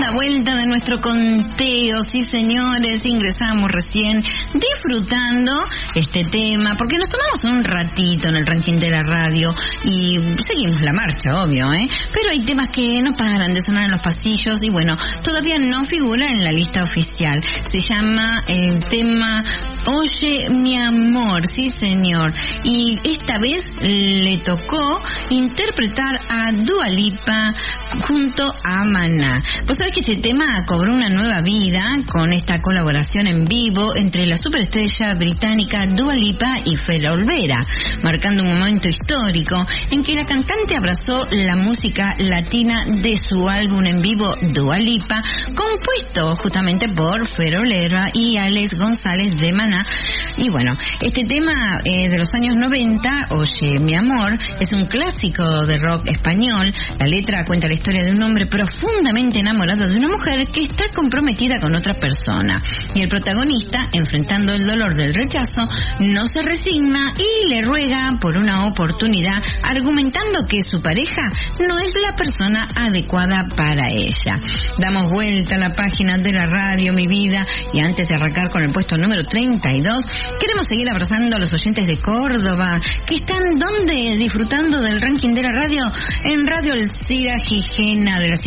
la vuelta de nuestro conteo, sí señores, ingresamos recién disfrutando este tema, porque nos tomamos un ratito en el ranking de la radio y seguimos la marcha, obvio, pero hay temas que no paran de sonar en los pasillos y bueno, todavía no figura en la lista oficial. Se llama el tema Oye mi amor, sí señor, y esta vez le tocó interpretar a Dua Lipa junto a Maná. Vos sabés que este tema cobró una nueva vida con esta colaboración en vivo entre la superestrella británica Dua Lipa y Fela Olvera, marcando un momento histórico en que la cantante abrazó la música latina de su álbum en vivo Dua Lipa, compuesto justamente por Fela Olvera y Alex González de Maná. Y bueno, este tema de los años 90, Oye mi amor, es un clásico de rock español. La letra cuenta la historia de un hombre profundamente enamorado de una mujer que está comprometida con otra persona. Y el protagonista, enfrentando el dolor del rechazo, no se resigna y le ruega por una oportunidad, argumentando que su pareja no es la persona adecuada para ella. Damos vuelta a la página de la radio, mi vida, y antes de arrancar con el puesto número 32, queremos seguir abrazando a los oyentes de Córdoba, que están donde disfrutando del ranking de la radio, en Radio Alcira Gijena de la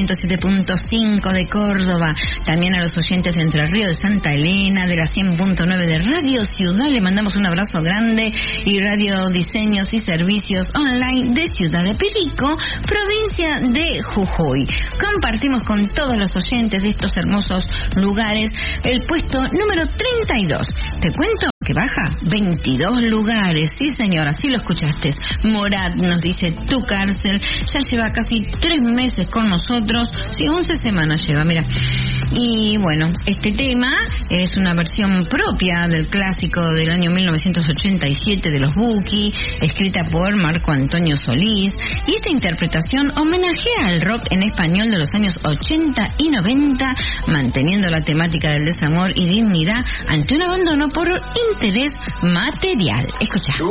107.5 de Córdoba, también a los oyentes de Entre Ríos de Santa Elena de la 100.9 de Radio Ciudad, le mandamos un abrazo grande, y Radio Diseños y Servicios Online de Ciudad de Perico, provincia de Jujuy. Compartimos con todos los oyentes de estos hermosos lugares el puesto número 32. Te cuento que baja 22 lugares, sí señora, sí lo escuchaste. Morat nos dice Tu Cárcel, ya lleva casi 3 meses con nosotros, sí, 11 semanas lleva, mira. Y bueno, este tema es una versión propia del clásico del año 1987 de los Buki, escrita por Marco Antonio Solís, y esta interpretación homenajea al rock en español de los años 80 y 90, manteniendo la temática del desamor y dignidad ante un abandono por interés material. Escucha.